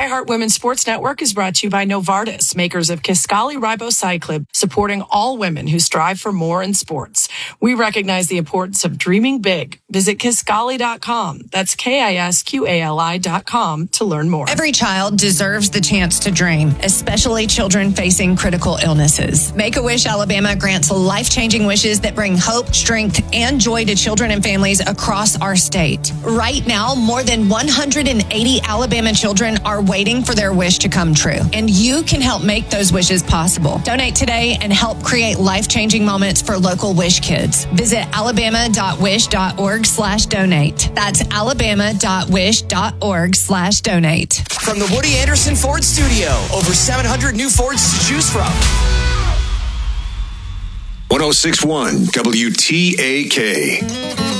iHeart Women's Sports Network is brought to you by Novartis, makers of Kisqali Ribociclib, supporting all women who strive for more in sports. We recognize the importance of dreaming big. Visit Kisqali.com. That's KISQALI.com to learn more. Every child deserves the chance to dream, especially children facing critical illnesses. Make-A-Wish Alabama grants life-changing wishes that bring hope, strength, and joy to children and families across our state. Right now, more than 180 Alabama children are waiting for their wish to come true, and you can help make those wishes possible. Donate today and help create life-changing moments for local Wish kids. Visit alabama.wish.org/donate. That's alabama.wish.org/donate. From the Woody Anderson Ford Studio, over 700 new Fords to choose from. 106.1 WTAK.